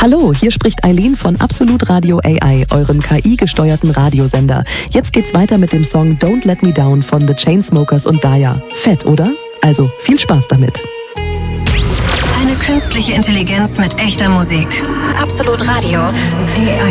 Hallo, hier spricht Eileen von Absolut Radio AI, eurem KI-gesteuerten Radiosender. Jetzt geht's weiter mit dem Song Don't Let Me Down von The Chainsmokers und Daya. Fett, oder? Also, viel Spaß damit. Eine künstliche Intelligenz mit echter Musik. Absolut Radio AI.